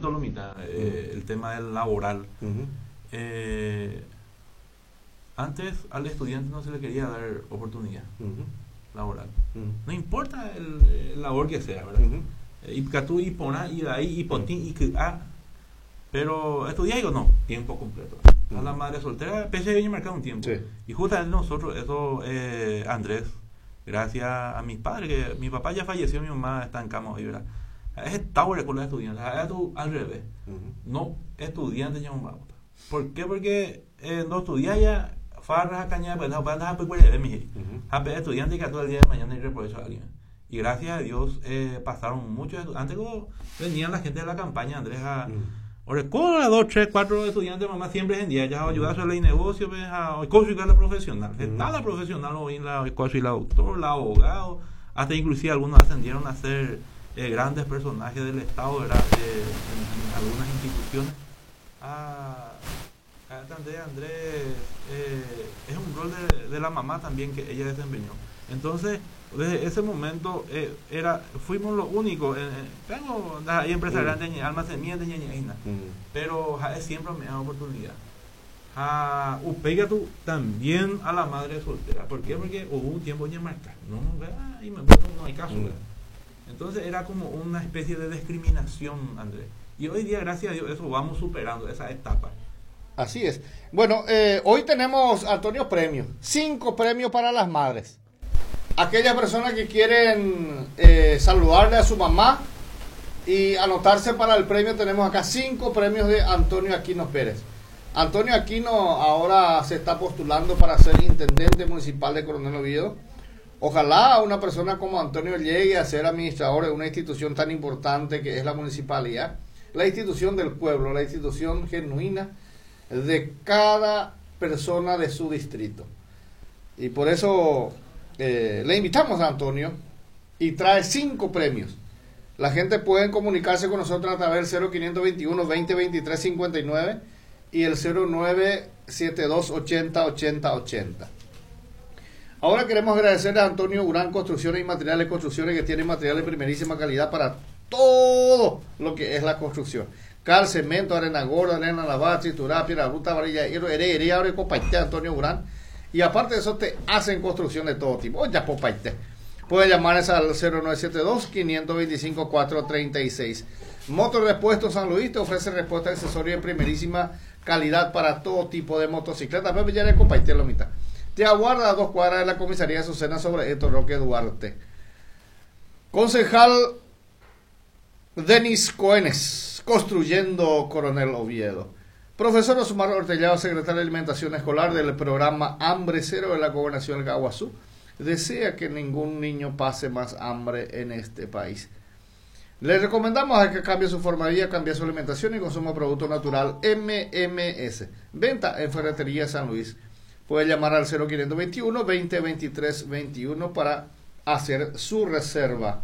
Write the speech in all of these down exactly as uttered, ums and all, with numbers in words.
cuento lo mitad, eh, uh-huh. el tema del laboral. Uh-huh. Eh, antes al estudiante no se le quería dar oportunidad uh-huh. laboral. Uh-huh. No importa el, el labor que sea, ¿verdad? Uh-huh. Y catú y poná y de ahí y potín y que ah, pero estudiar digo no, tiempo completo. Uh-huh. A la madre soltera, pese a que marcado un tiempo. Sí. Y justamente nosotros, eso, eh, Andrés, gracias a mis padres, que mi papá ya falleció, mi mamá está en cama hoy, ¿verdad? Es estable con los estudiantes, es al revés. Uh-huh. No estudiantes ya un bauta. ¿Por qué? Porque eh, no estudias ya, farras a cañar, pues no, pues no, pues puede ver mi estudiante que todo el día de mañana y reprocho a alguien. Y gracias a Dios eh, pasaron muchos estudiantes. Antes venían la gente de la campaña, Andrés, a. Ahora, con a dos, tres, cuatro estudiantes, mamá siempre en día, ya a ayudar a hacer el negocio, pues, a cocinar la profesional. Uh-huh. Está la profesional hoy, la cocinar la doctor, la abogado, hasta inclusive algunos ascendieron a ser eh, grandes personajes del Estado, ¿verdad? Eh, en, en algunas instituciones. Ah, Andrés, Andrés eh, es un rol de, de la mamá también que ella desempeñó. Entonces, desde ese momento eh, era fuimos los únicos. Eh, tengo hay empresas grandes, uh-huh. almacenamiento, uh-huh. pero ja, siempre me da oportunidad. Ja, upega tú también a la madre soltera. ¿Por qué? Porque hubo un tiempo en marcar. No, y me no hay caso. Uh-huh. Entonces era como una especie de discriminación, Andrés. Y hoy día, gracias a Dios, eso vamos superando esa etapa. Así es. Bueno, eh, hoy tenemos, Antonio, premios. Cinco premios para las madres. Aquellas personas que quieren eh, saludarle a su mamá y anotarse para el premio, tenemos acá cinco premios de Antonio Aquino Pérez. Antonio Aquino ahora se está postulando para ser intendente municipal de Coronel Oviedo. Ojalá una persona como Antonio llegue a ser administrador de una institución tan importante que es la municipalidad, la institución del pueblo, la institución genuina de cada persona de su distrito. Y por eso eh, le invitamos a Antonio y trae cinco premios. La gente puede comunicarse con nosotros a través del cero quinientos veintiuno, veinte, veintitrés, cincuenta y nueve y el cero nueve setenta y dos, ochenta, ochenta, ochenta. Ahora queremos agradecerle a Antonio Urán Construcciones y Materiales Construcciones, que tiene material de primerísima calidad para todo lo que es la construcción. Cal, cemento, arena gorda, arena lavada, triturada, piedra bruta, varilla, hierro, heré, abre, copaité, Antonio Urán. Y aparte de eso, te hacen construcción de todo tipo. Oye, copaité. Puede llamarles al cero nueve siete dos, cinco dos cinco, cuatro tres seis. Motor Repuesto San Luis te ofrece respuesta de accesorio de primerísima calidad para todo tipo de motocicletas. Pepe, ya le copaité la mitad. Te aguarda a dos cuadras de la comisaría de Azucena sobre Héctor Roque Duarte. Concejal Denis Coenes, construyendo Coronel Oviedo. Profesor Osmar Ortellado, secretario de Alimentación Escolar del programa Hambre Cero de la Gobernación del Caguazú, desea que ningún niño pase más hambre en este país. Le recomendamos a que cambie su forma de vida, cambie su alimentación y consuma producto natural M M S. Venta en Ferretería San Luis. Puede llamar al cero quinientos veintiuno, veinte, veintitrés, veintiuno para hacer su reserva.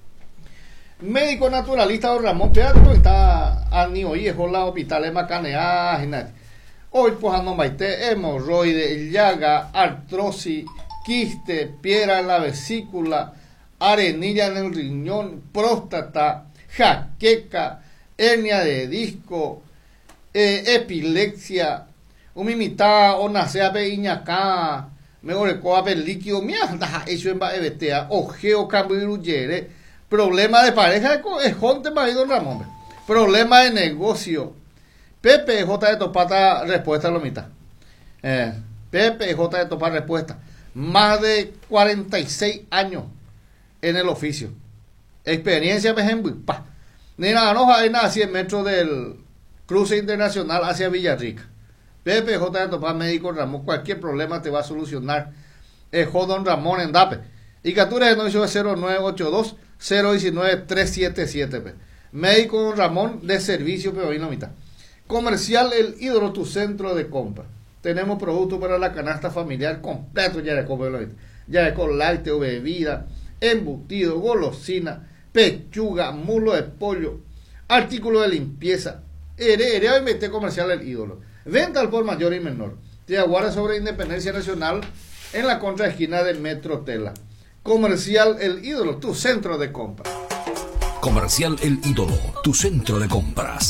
Médico naturalista don Ramón Teatro está ani hoy es la hospital de Macaneá. Hoy pues no maite hemorroide, llaga, artrosis, quiste, piedra en la vesícula, arenilla en el riñón, próstata, jaqueca, hernia de disco, eh, epilepsia, umimita o nasea pe iñacá, me orecoa pe líquido, mierda, eso en va ebetea, ojeo cambiuruyere, problema de pareja, es jonte marido Ramón, problema de negocio, Pepe J de Topata, respuesta lo mitad, eh, Pepe J de Topata, respuesta, más de cuarenta y seis años en el oficio, experiencia, por ejemplo, pa, ni nada, no hay nada, cien metros del cruce internacional hacia Villarrica. Pepe J de Topá, médico Ramón, cualquier problema te va a solucionar. Eh, Don Ramón en Dape. Y captura de novicio cero nueve ocho dos, cero uno nueve, tres siete siete. Pe. Médico Don Ramón de servicio, pero no mitad. Comercial El Ídolo, tu centro de compra. Tenemos productos para la canasta familiar completo, ya de compra, ya de con lácteo, bebida, embutido, golosina, pechuga, mulo de pollo, artículos de limpieza. Heredero y mete comercial El Ídolo. Venta al por mayor y menor. Te aguarda sobre Independencia Nacional en la contraesquina de Metro Tela. Comercial El Ídolo, tu centro de compra. Comercial El Ídolo, tu centro de compras.